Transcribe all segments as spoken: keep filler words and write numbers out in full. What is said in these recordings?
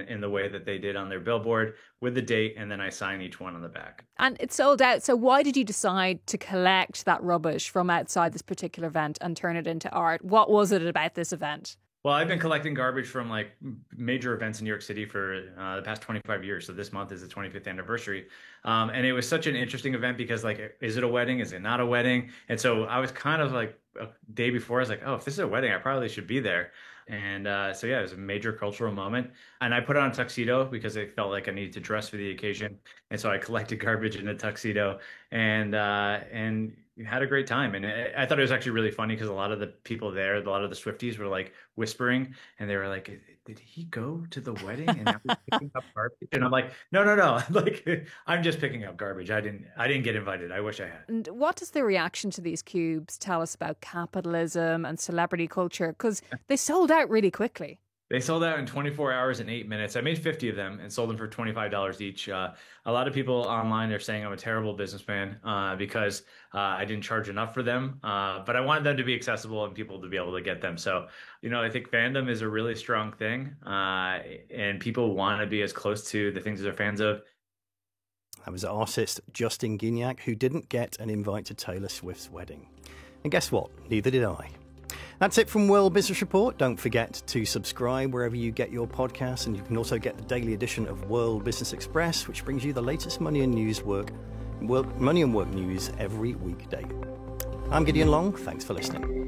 in the way that they did on their billboard with the date, and then I sign each one on the back. And it's sold out. So why did you decide to collect that rubbish from outside this particular event and turn it into art? What was it about this event? Well, I've been collecting garbage from like major events in New York City for uh, the past twenty-five years. So this month is the twenty-fifth anniversary. Um, and it was such an interesting event because like, is it a wedding? Is it not a wedding? And so I was kind of like a day before, I was like, oh, if this is a wedding, I probably should be there. And uh, so, yeah, it was a major cultural moment. And I put on a tuxedo because I felt like I needed to dress for the occasion. And so I collected garbage in a tuxedo and uh, and had a great time. And I thought it was actually really funny because a lot of the people there, a lot of the Swifties were like whispering and they were like, did he go to the wedding and now he's picking up garbage? And I'm like, no, no, no. Like, I'm just picking up garbage. I didn't I didn't get invited. I wish I had. And what does the reaction to these cubes tell us about capitalism and celebrity culture? Because they sold out really quickly. They sold out in twenty-four hours and eight minutes. I made fifty of them and sold them for twenty-five dollars each. Uh, a lot of people online are saying I'm a terrible businessman uh, because uh, I didn't charge enough for them. Uh, but I wanted them to be accessible and people to be able to get them. So, you know, I think fandom is a really strong thing. Uh, and people want to be as close to the things they're fans of. That was artist Justin Guignac, who didn't get an invite to Taylor Swift's wedding. And guess what? Neither did I. That's it from World Business Report. Don't forget to subscribe wherever you get your podcasts, and you can also get the daily edition of World Business Express, which brings you the latest money and news work, work, money and work news every weekday. I'm Gideon Long. Thanks for listening.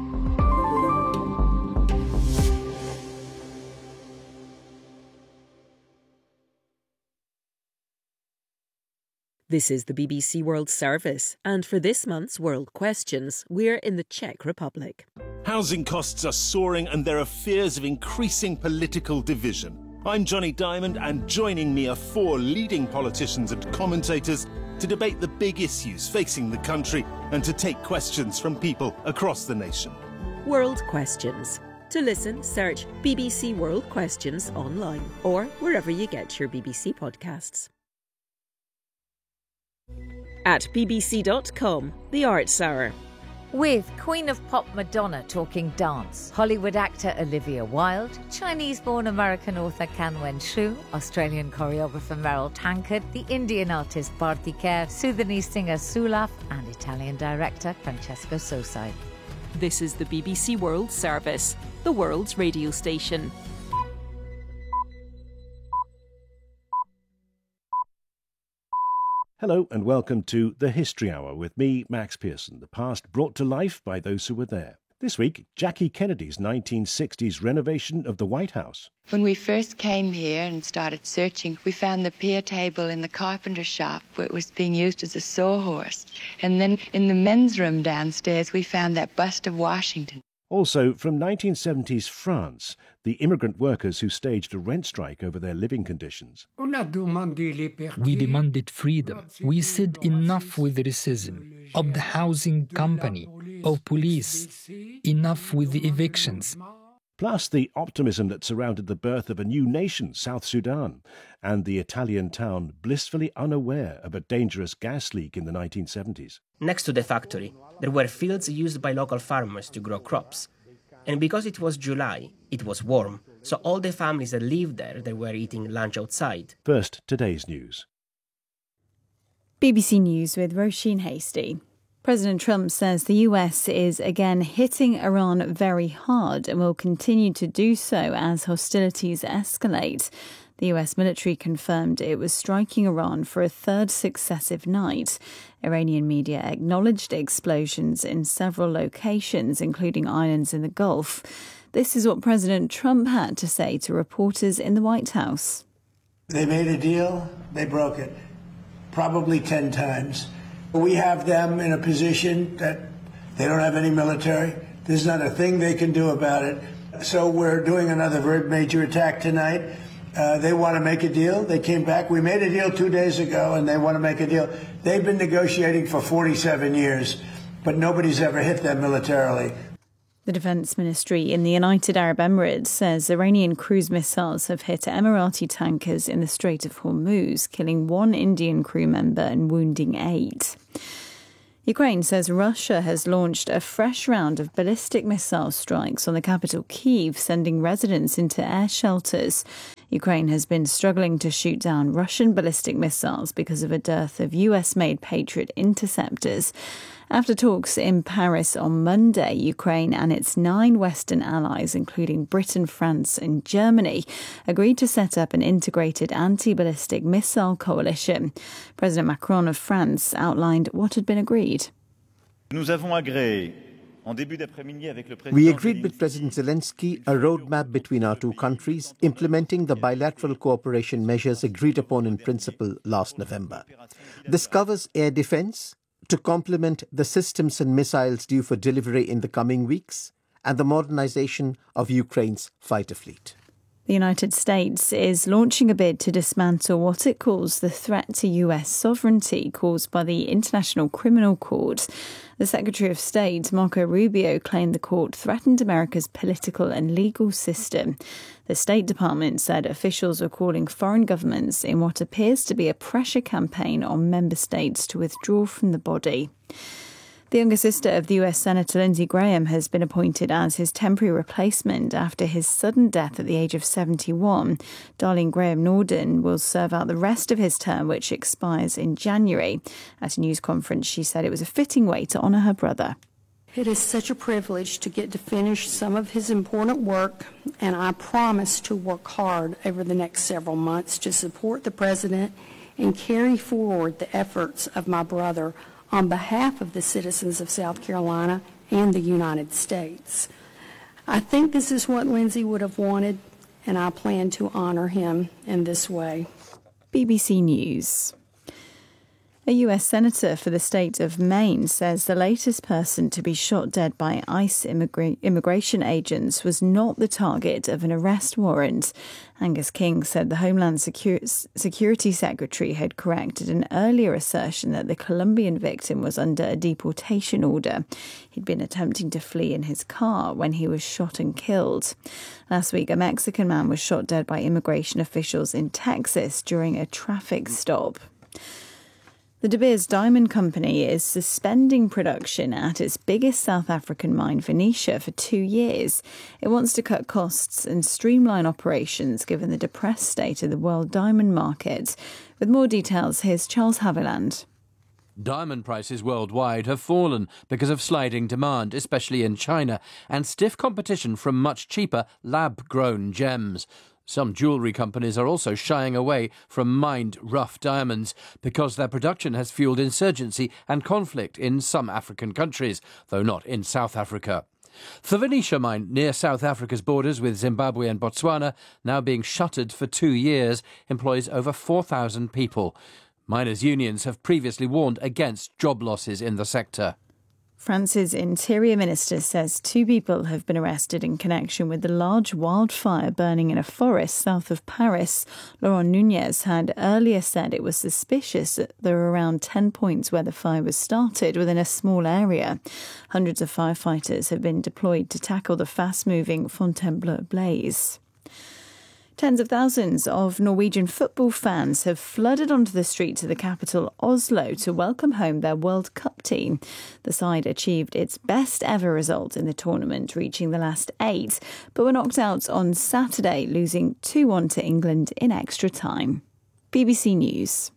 This is the B B C World Service, and for this month's World Questions, we're in the Czech Republic. Housing costs are soaring and there are fears of increasing political division. I'm Johnny Diamond, and joining me are four leading politicians and commentators to debate the big issues facing the country and to take questions from people across the nation. World Questions. To listen, search B B C World Questions online or wherever you get your B B C podcasts. At b b c dot com, the Arts Hour. With Queen of Pop Madonna talking dance, Hollywood actor Olivia Wilde, Chinese-born American author Kan Wen-shu, Australian choreographer Meryl Tankard, the Indian artist Bharti Kher, Sudanese singer Sulaf, and Italian director Francesco Sosai. This is the B B C World Service, the world's radio station. Hello and welcome to The History Hour with me, Max Pearson, the past brought to life by those who were there. This week, Jackie Kennedy's nineteen sixties renovation of the White House. When we first came here and started searching, we found the pier table in the carpenter shop where it was being used as a sawhorse. And then in the men's room downstairs, we found that bust of Washington. Also, from nineteen seventies France, the immigrant workers who staged a rent strike over their living conditions. We demanded freedom. We said enough with racism, of the housing company, of police, enough with the evictions. Plus the optimism that surrounded the birth of a new nation, South Sudan, and the Italian town blissfully unaware of a dangerous gas leak in the nineteen seventies. Next to the factory, there were fields used by local farmers to grow crops. And because it was July, it was warm, so all the families that lived there, they were eating lunch outside. First, today's news. B B C News with Roisin Hasty. President Trump says the U S is again hitting Iran very hard and will continue to do so as hostilities escalate. The U S military confirmed it was striking Iran for a third successive night. Iranian media acknowledged explosions in several locations, including islands in the Gulf. This is what President Trump had to say to reporters in the White House. They made a deal, they broke it, probably ten times. We have them in a position that they don't have any military. There's not a thing they can do about it. So we're doing another very major attack tonight. Uh, they want to make a deal. They came back. We made a deal two days ago, and they want to make a deal. They've been negotiating for forty-seven years, but nobody's ever hit them militarily. The Defence Ministry in the United Arab Emirates says Iranian cruise missiles have hit Emirati tankers in the Strait of Hormuz, killing one Indian crew member and wounding eight. Ukraine says Russia has launched a fresh round of ballistic missile strikes on the capital Kyiv, sending residents into air shelters. Ukraine has been struggling to shoot down Russian ballistic missiles because of a dearth of U S-made Patriot interceptors. After talks in Paris on Monday, Ukraine and its nine Western allies, including Britain, France and Germany, agreed to set up an integrated anti-ballistic missile coalition. President Macron of France outlined what had been agreed. Nous avons agréé We agreed with President Zelensky a roadmap between our two countries, implementing the bilateral cooperation measures agreed upon in principle last November. This covers air defense, to complement the systems and missiles due for delivery in the coming weeks, and the modernization of Ukraine's fighter fleet. The United States is launching a bid to dismantle what it calls the threat to U S sovereignty caused by the International Criminal Court. The Secretary of State, Marco Rubio, claimed the court threatened America's political and legal system. The State Department said officials are calling foreign governments in what appears to be a pressure campaign on member states to withdraw from the body. The younger sister of the U S Senator Lindsey Graham has been appointed as his temporary replacement after his sudden death at the age of seventy-one. Darlene Graham Norden will serve out the rest of his term, which expires in January. At a news conference, she said it was a fitting way to honour her brother. It is such a privilege to get to finish some of his important work, and I promise to work hard over the next several months to support the President and carry forward the efforts of my brother on behalf of the citizens of South Carolina and the United States. I think this is what Lindsey would have wanted, and I plan to honor him in this way. B B C News. A U S Senator for the state of Maine says the latest person to be shot dead by ICE immigra- immigration agents was not the target of an arrest warrant. Angus King said the Homeland Secu- Security Secretary had corrected an earlier assertion that the Colombian victim was under a deportation order. He'd been attempting to flee in his car when he was shot and killed. Last week, a Mexican man was shot dead by immigration officials in Texas during a traffic stop. The De Beers Diamond Company is suspending production at its biggest South African mine, Venetia, for two years. It wants to cut costs and streamline operations given the depressed state of the world diamond market. With more details, here's Charles Haviland. Diamond prices worldwide have fallen because of sliding demand, especially in China, and stiff competition from much cheaper lab-grown gems. Some jewellery companies are also shying away from mined rough diamonds because their production has fuelled insurgency and conflict in some African countries, though not in South Africa. The Venetia mine near South Africa's borders with Zimbabwe and Botswana, now being shuttered for two years, employs over four thousand people. Miners' unions have previously warned against job losses in the sector. France's Interior Minister says two people have been arrested in connection with the large wildfire burning in a forest south of Paris. Laurent Nunez had earlier said it was suspicious that there were around ten points where the fire was started within a small area. Hundreds of firefighters have been deployed to tackle the fast-moving Fontainebleau blaze. Tens of thousands of Norwegian football fans have flooded onto the streets of the capital, Oslo, to welcome home their World Cup team. The side achieved its best ever result in the tournament, reaching the last eight, but were knocked out on Saturday, losing two one to England in extra time. B B C News.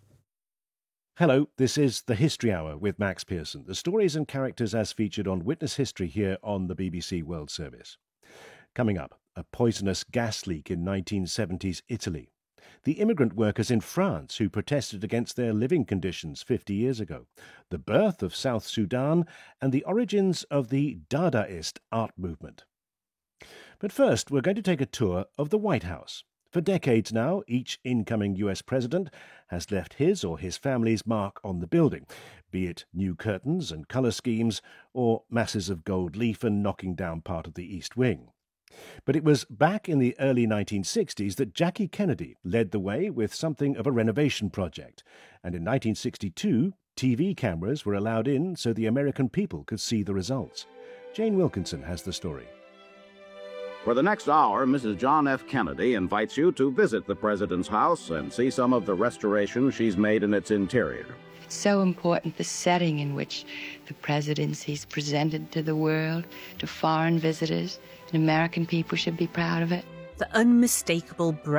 Hello, this is The History Hour with Max Pearson. The stories and characters as featured on Witness History here on the B B C World Service. Coming up, a poisonous gas leak in nineteen seventies Italy. The immigrant workers in France who protested against their living conditions fifty years ago. The birth of South Sudan and the origins of the Dadaist art movement. But first, we're going to take a tour of the White House. For decades now, each incoming U S president has left his or his family's mark on the building, be it new curtains and colour schemes or masses of gold leaf and knocking down part of the East Wing. But it was back in the early nineteen sixties that Jackie Kennedy led the way with something of a renovation project. And in nineteen sixty-two, T V cameras were allowed in so the American people could see the results. Jane Wilkinson has the story. For the next hour, Missus John F. Kennedy invites you to visit the President's house and see some of the restorations she's made in its interior. It's so important, the setting in which the presidency's presented to the world, to foreign visitors, and American people should be proud of it. The unmistakable